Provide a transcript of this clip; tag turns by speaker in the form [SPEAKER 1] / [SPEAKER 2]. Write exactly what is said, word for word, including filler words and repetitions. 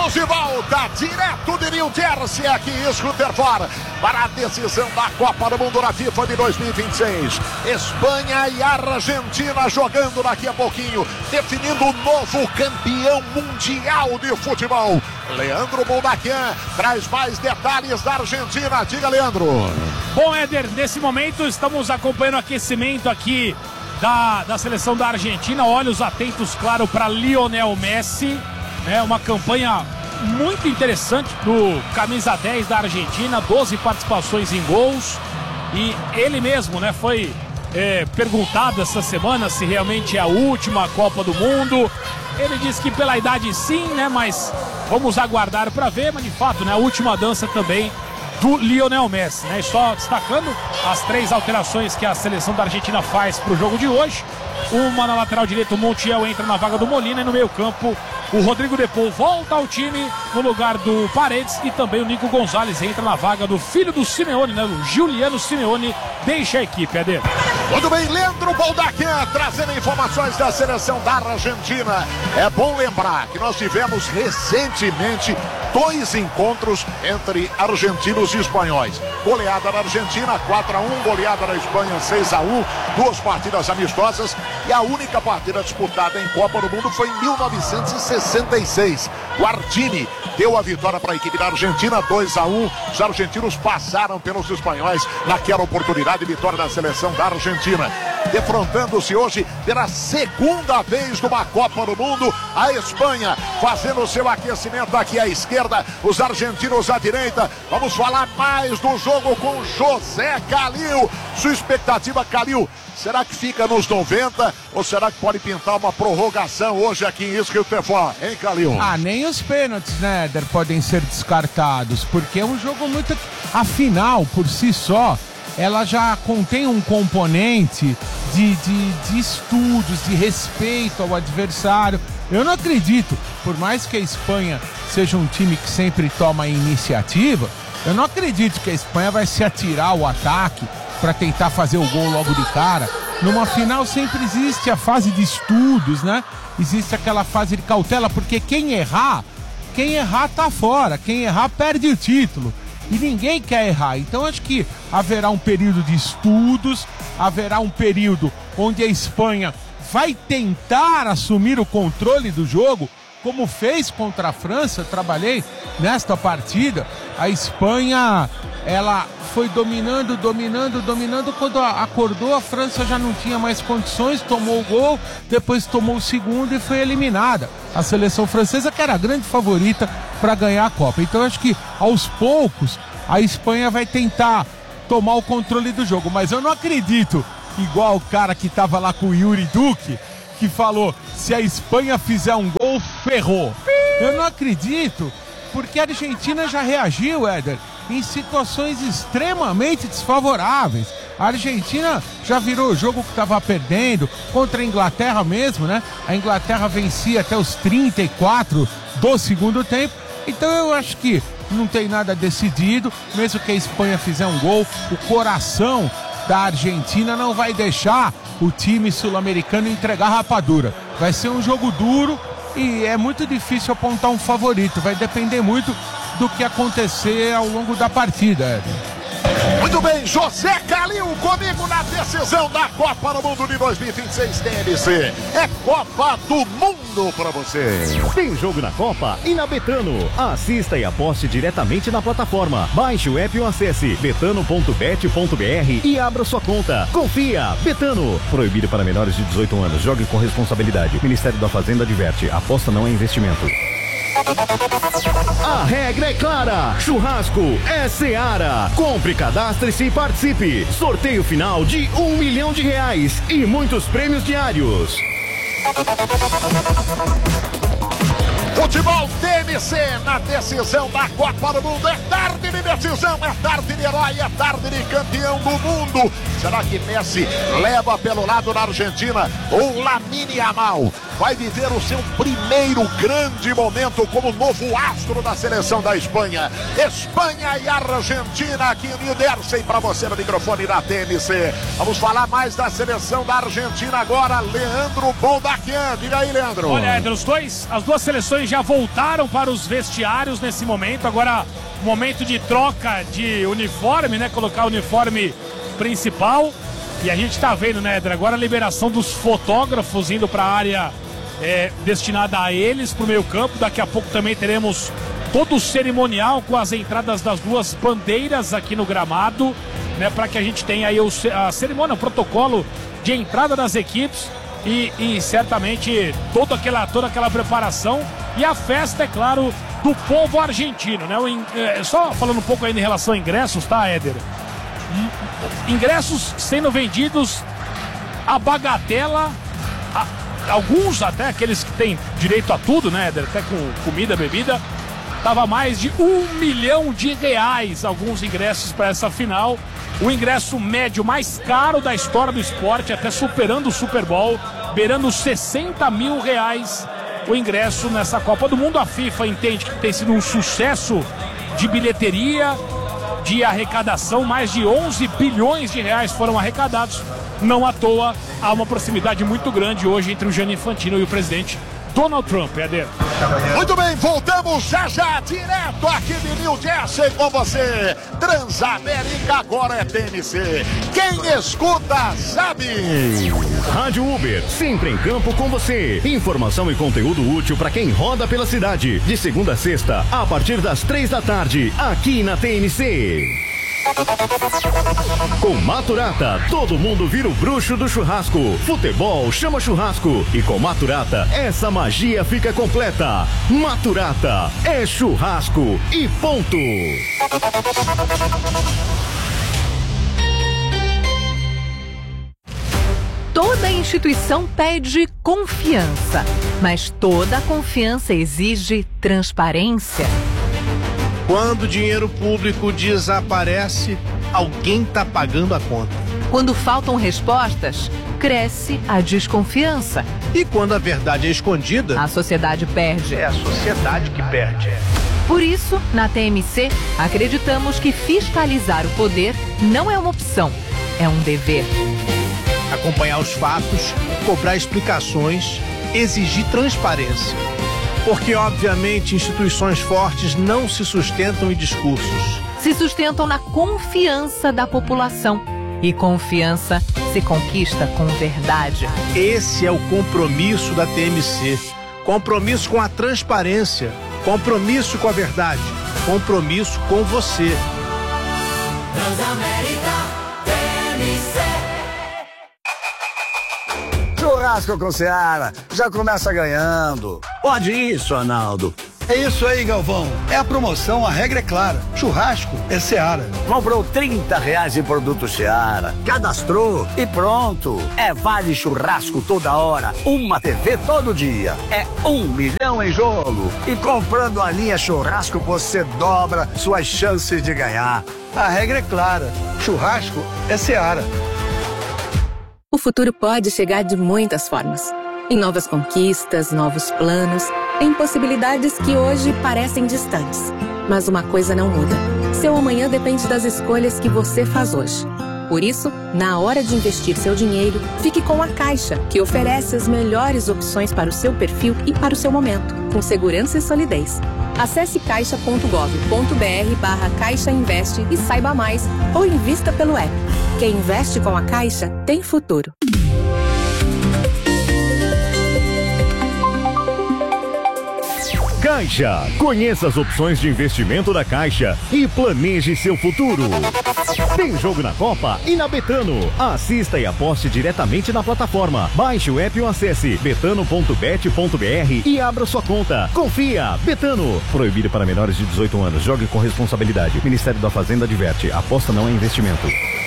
[SPEAKER 1] Estamos de volta, direto de New Jersey, aqui em Schlüterfort, para a decisão da Copa do Mundo na FIFA de dois mil e vinte e seis. Espanha e Argentina jogando daqui a pouquinho, definindo o novo campeão mundial de futebol. Leandro Boldaquian traz mais detalhes da Argentina. Diga, Leandro.
[SPEAKER 2] Bom, Éder, nesse momento estamos acompanhando o aquecimento aqui da, da seleção da Argentina. Olhos atentos, claro, para Lionel Messi. É uma campanha muito interessante do camisa dez da Argentina, doze participações em gols. E ele mesmo, né, foi é, perguntado essa semana se realmente é a última Copa do Mundo. Ele disse que pela idade sim, né, mas vamos aguardar para ver. Mas de fato, né, a última dança também do Lionel Messi, né? E só destacando as três alterações que a seleção da Argentina faz para o jogo de hoje. Uma na lateral direita, o Montiel entra na vaga do Molina, e no meio campo o Rodrigo De Paul volta ao time no lugar do Paredes, e também o Nico Gonzalez entra na vaga do filho do Simeone, né? O Giuliano Simeone deixa a equipe, Eder.
[SPEAKER 1] Muito bem, Leandro Boldaquian trazendo informações da seleção da Argentina. É bom lembrar que nós tivemos recentemente dois encontros entre argentinos e espanhóis. Goleada na Argentina, quatro a um, goleada na Espanha, seis a um, duas partidas amistosas, e a única partida disputada em Copa do Mundo foi em mil novecentos e sessenta e seis. O Ardini deu a vitória para a equipe da Argentina, dois a um. Os argentinos passaram pelos espanhóis naquela oportunidade, vitória da seleção da Argentina. Defrontando-se hoje pela segunda vez numa Copa do Mundo, a Espanha fazendo o seu aquecimento aqui à esquerda, os argentinos à direita. Vamos falar mais do jogo com José Calil. Sua expectativa, Calil, será que fica nos noventa ou será que pode pintar uma prorrogação hoje aqui em Schlüterfort, hein, Calil?
[SPEAKER 3] Ah, nem os pênaltis, né, Éder, podem ser descartados, porque é um jogo muito... A final, por si só, ela já contém um componente de, de, de estudos, de respeito ao adversário. Eu não acredito, por mais que a Espanha seja um time que sempre toma a iniciativa, eu não acredito que a Espanha vai se atirar ao ataque para tentar fazer o gol logo de cara. Numa final sempre existe a fase de estudos, né? Existe aquela fase de cautela, porque quem errar, quem errar tá fora, quem errar perde o título. E ninguém quer errar. Então acho que haverá um período de estudos, haverá um período onde a Espanha vai tentar assumir o controle do jogo, como fez contra a França. Eu trabalhei nesta partida. A Espanha, ela foi dominando, dominando, dominando. Quando acordou, a França já não tinha mais condições, tomou o gol, depois tomou o segundo e foi eliminada. A seleção francesa, que era a grande favorita para ganhar a Copa. Então eu acho que aos poucos a Espanha vai tentar tomar o controle do jogo. Mas eu não acredito, igual o cara que estava lá com o Yuri Duque, que falou, se a Espanha fizer um gol, ferrou. Eu não acredito, porque a Argentina já reagiu, Éder, em situações extremamente desfavoráveis. A Argentina já virou o jogo que estava perdendo contra a Inglaterra mesmo, né? A Inglaterra vencia até os trinta e quatro do segundo tempo. Então eu acho que não tem nada decidido. Mesmo que a Espanha fizer um gol, o coração da Argentina não vai deixar o time sul-americano entregar rapadura. Vai ser um jogo duro e é muito difícil apontar um favorito. Vai depender muito do que acontecer ao longo da partida, Éder.
[SPEAKER 1] Muito bem, José Calil comigo na decisão da Copa do Mundo de dois mil e vinte e seis T N C. É Copa do Mundo pra você.
[SPEAKER 4] Tem jogo na Copa e na Betano. Assista e aposte diretamente na plataforma. Baixe o app ou acesse betano ponto bet ponto br e abra sua conta. Confia, Betano. Proibido para menores de dezoito anos. Jogue com responsabilidade. Ministério da Fazenda adverte. Aposta não é investimento. A regra é clara, churrasco é Seara. Compre, cadastre-se e participe. Sorteio final de um milhão de reais e muitos prêmios diários.
[SPEAKER 1] Futebol T N C na decisão da Copa do Mundo. É tarde de decisão, é tarde de herói, é tarde de campeão do mundo. Será que Messi leva pelo lado da Argentina? O Lamine Yamal vai viver o seu primeiro grande momento como novo astro da seleção da Espanha. Espanha e Argentina aqui em New Jersey, para você no microfone da T N C. Vamos falar mais da seleção da Argentina agora, Leandro Boldaquian. Diga aí, Leandro.
[SPEAKER 2] Olha, Éder, os dois, as duas seleções já voltaram para os vestiários nesse momento. Agora, momento de troca de uniforme, né? Colocar o uniforme principal. E a gente tá vendo, né, Éder, agora a liberação dos fotógrafos indo para a área é, destinada a eles, para o meio campo. Daqui a pouco também teremos todo o cerimonial com as entradas das duas bandeiras aqui no gramado, né, para que a gente tenha aí o, a cerimônia, o protocolo de entrada das equipes e, e certamente toda aquela, toda aquela preparação e a festa, é claro, do povo argentino, né? O, é, só falando um pouco aí em relação a ingressos, tá, Éder? Ingressos sendo vendidos a bagatela, a, alguns até, aqueles que têm direito a tudo, né, Éder? Até com comida, bebida, tava mais de um milhão de reais alguns ingressos para essa final. O ingresso médio mais caro da história do esporte, até superando o Super Bowl, beirando sessenta mil reais o ingresso nessa Copa do Mundo. A FIFA entende que tem sido um sucesso de bilheteria, de arrecadação, mais de onze bilhões de reais foram arrecadados. Não à toa, há uma proximidade muito grande hoje entre o Gianni Infantino e o presidente Donald Trump, Éder.
[SPEAKER 1] Muito bem, voltamos já já, direto aqui de New Jersey com você. Transamérica agora é T N C. Quem escuta sabe.
[SPEAKER 4] Rádio Uber, sempre em campo com você. Informação e conteúdo útil para quem roda pela cidade. De segunda a sexta, a partir das três da tarde, aqui na T N C. Com Maturata, todo mundo vira o bruxo do churrasco. Futebol chama churrasco. E com Maturata, essa magia fica completa. Maturata é churrasco e ponto.
[SPEAKER 5] Toda instituição pede confiança, mas toda confiança exige transparência.
[SPEAKER 6] Quando o dinheiro público desaparece, alguém está pagando a conta.
[SPEAKER 5] Quando faltam respostas, cresce a desconfiança.
[SPEAKER 6] E quando a verdade é escondida,
[SPEAKER 5] a sociedade perde.
[SPEAKER 6] É a sociedade que perde.
[SPEAKER 5] Por isso, na T M C, acreditamos que fiscalizar o poder não é uma opção, é um dever.
[SPEAKER 6] Acompanhar os fatos, cobrar explicações, exigir transparência. Porque, obviamente, instituições fortes não se sustentam em discursos.
[SPEAKER 5] Se sustentam na confiança da população. E confiança se conquista com verdade.
[SPEAKER 6] Esse é o compromisso da T M C. Compromisso com a transparência. Compromisso com a verdade. Compromisso com você.
[SPEAKER 7] Transamérica T M C.
[SPEAKER 8] Churrasco com Seara, já começa ganhando.
[SPEAKER 9] Pode isso, Arnaldo.
[SPEAKER 10] É isso aí, Galvão. É a promoção, a regra é clara. Churrasco é Seara.
[SPEAKER 9] Comprou trinta reais em produto Seara, cadastrou e pronto. É vale churrasco toda hora, uma T V todo dia. É um milhão em jogo. E comprando a linha churrasco, você dobra suas chances de ganhar.
[SPEAKER 10] A regra é clara. Churrasco é Seara.
[SPEAKER 11] O futuro pode chegar de muitas formas. Em novas conquistas, novos planos, em possibilidades que hoje parecem distantes. Mas uma coisa não muda. Seu amanhã depende das escolhas que você faz hoje. Por isso, na hora de investir seu dinheiro, fique com a Caixa, que oferece as melhores opções para o seu perfil e para o seu momento, com segurança e solidez. Acesse caixa ponto gov ponto br barra Caixa Investe e saiba mais, ou invista pelo app. Quem investe com a Caixa tem futuro.
[SPEAKER 4] Caixa. Conheça as opções de investimento da Caixa e planeje seu futuro. Tem jogo na Copa e na Betano. Assista e aposte diretamente na plataforma. Baixe o app ou acesse betano ponto bet ponto br e abra sua conta. Confia. Betano. Proibido para menores de dezoito anos. Jogue com responsabilidade. Ministério da Fazenda adverte. Aposta não é investimento.